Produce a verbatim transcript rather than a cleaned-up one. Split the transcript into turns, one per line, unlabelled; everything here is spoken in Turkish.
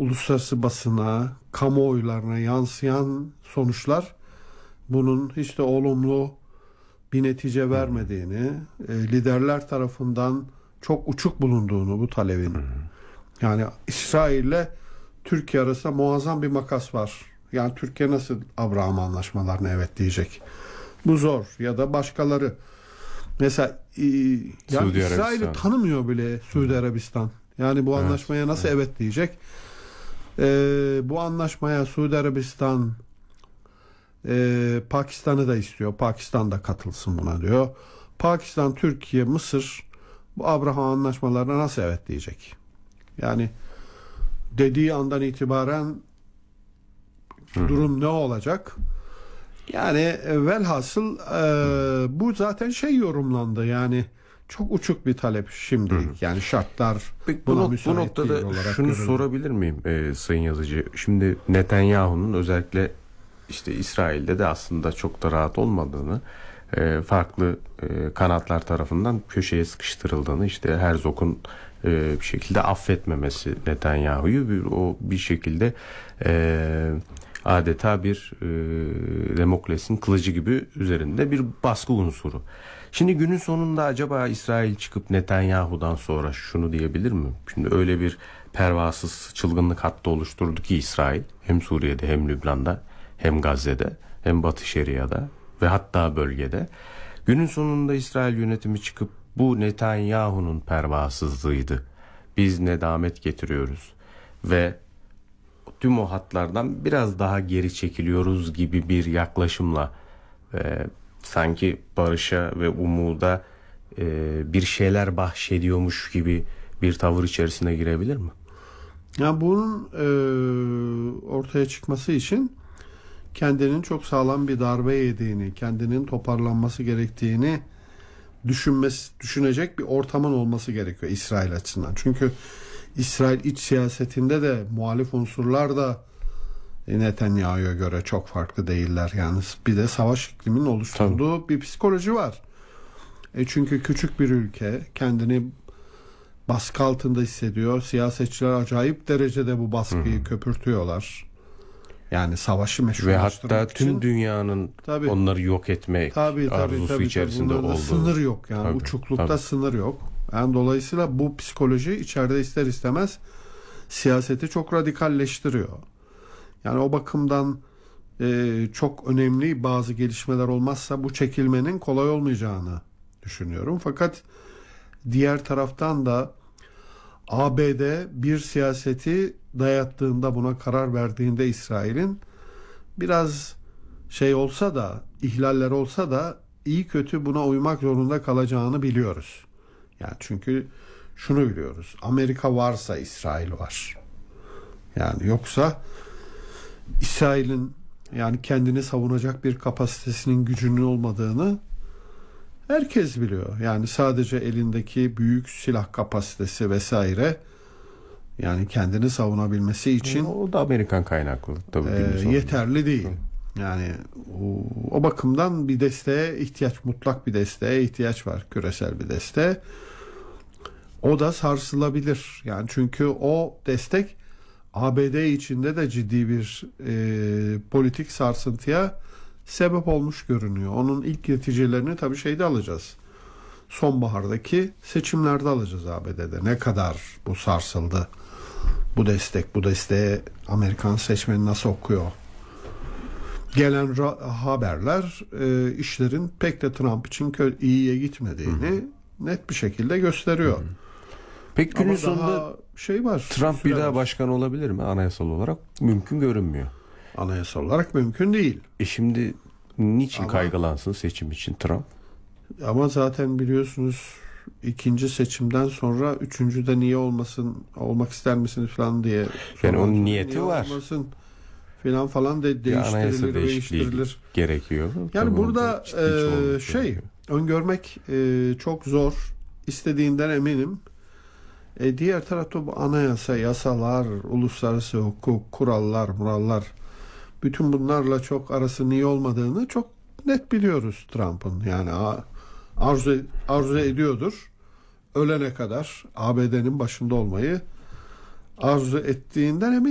uluslararası basına, kamuoylarına yansıyan sonuçlar bunun hiç de olumlu bir netice vermediğini, e, liderler tarafından çok uçuk bulunduğunu bu talebin. Yani İsrail'le Türkiye arasında muazzam bir makas var. Yani Türkiye nasıl Abraham anlaşmalarına evet diyecek? Bu zor. Ya da başkaları. Mesela e, yani İsrail'i tanımıyor bile Suudi Arabistan. Yani bu evet, anlaşmaya nasıl evet, evet diyecek? E, bu anlaşmaya Suudi Arabistan e, Pakistan'ı da istiyor. Pakistan da katılsın buna diyor. Pakistan, Türkiye, Mısır bu Abraham anlaşmalarına nasıl evet diyecek? Yani dediği andan itibaren Hı. durum ne olacak? Yani velhasıl e, bu zaten şey yorumlandı. Yani çok uçuk bir talep şimdi. Hı. Yani şartlar
Peki, buna bu, bu noktada şunu görüldü. Sorabilir miyim e, Sayın Yazıcı? Şimdi Netanyahu'nun özellikle işte İsrail'de de aslında çok da rahat olmadığını, e, farklı e, kanatlar tarafından köşeye sıkıştırıldığını, işte Herzog'un e, bir şekilde affetmemesi Netanyahu'yu, bir, o bir şekilde e, adeta bir e, Demokles'in kılıcı gibi üzerinde bir baskı unsuru. Şimdi günün sonunda acaba İsrail çıkıp Netanyahu'dan sonra şunu diyebilir mi? Şimdi öyle bir pervasız çılgınlık hattı oluşturdu ki İsrail, hem Suriye'de hem Lübnan'da hem Gazze'de hem Batı Şeria'da ve hatta bölgede. Günün sonunda İsrail yönetimi çıkıp bu Netanyahu'nun pervasızlığıydı, biz nedamet getiriyoruz ve tüm o hatlardan biraz daha geri çekiliyoruz gibi bir yaklaşımla e, sanki barışa ve umuda e, bir şeyler bahşediyormuş gibi bir tavır içerisine girebilir mi?
Ya bunun e, ortaya çıkması için kendinin çok sağlam bir darbe yediğini, kendinin toparlanması gerektiğini düşünmesi, düşünecek bir ortamın olması gerekiyor İsrail açısından. Çünkü İsrail iç siyasetinde de muhalif unsurlar da Netanyahu'ya göre çok farklı değiller. Yani bir de savaş ikliminin oluşturduğu Tabii. bir psikoloji var. E çünkü küçük bir ülke kendini baskı altında hissediyor. Siyasetçiler acayip derecede bu baskıyı Hı. köpürtüyorlar. Yani savaşı meşrulaştırmak
ve hatta tüm için, dünyanın tabii, onları yok etmek tabii, tabii, arzusu tabii, içerisinde olduğu.
Sınır yok yani tabii, uçuklukta tabii. sınır yok. Yani dolayısıyla bu psikoloji içeride ister istemez siyaseti çok radikalleştiriyor. Yani o bakımdan e, çok önemli bazı gelişmeler olmazsa bu çekilmenin kolay olmayacağını düşünüyorum. Fakat diğer taraftan da A B D bir siyaseti dayattığında, buna karar verdiğinde İsrail'in biraz şey olsa da, ihlaller olsa da iyi kötü buna uymak zorunda kalacağını biliyoruz. Yani çünkü şunu biliyoruz. Amerika varsa İsrail var. Yani yoksa İsrail'in yani kendini savunacak bir kapasitesinin, gücünün olmadığını herkes biliyor. Yani sadece elindeki büyük silah kapasitesi vesaire, yani kendini savunabilmesi için
o da Amerikan kaynaklı tabii
e, yeterli değil. Yani o, o bakımdan bir desteğe ihtiyaç, mutlak bir desteğe ihtiyaç var, küresel bir desteğe. O da sarsılabilir. Yani çünkü o destek A B D içinde de ciddi bir e, politik sarsıntıya sebep olmuş görünüyor. Onun ilk neticelerini tabii şeyde alacağız. Sonbahardaki seçimlerde alacağız A B D'de. Ne kadar bu sarsıldı, bu destek, bu desteğe Amerikan seçmeni nasıl okuyor? Gelen ra- haberler e, işlerin pek de Trump için kö- iyiye gitmediğini Hı-hı. net bir şekilde gösteriyor. Hı-hı.
Peki günün sonunda
şey var.
Trump bir daha var. Başkan olabilir mi? Anayasal olarak mümkün görünmüyor.
Anayasal olarak mümkün değil.
E şimdi niçin ama, kaygılansın seçim için Trump?
Ama zaten biliyorsunuz ikinci seçimden sonra üçüncüde niye olmasın, olmak ister misiniz falan diye.
Yani onun niyeti var.
Olmasın filan falan de değiştirilir, değiştirilir.
Gerekiyor.
Yani Tabii burada e, şey gerekiyor. öngörmek e, çok zor. İstediğinden eminim. E, diğer tarafta bu anayasa, yasalar, uluslararası hukuk, kurallar, murallar, bütün bunlarla çok arasının iyi olmadığını çok net biliyoruz Trump'ın. Yani arzu, arzu ediyordur. Ölene kadar A B D'nin başında olmayı arzu ettiğinden eminim.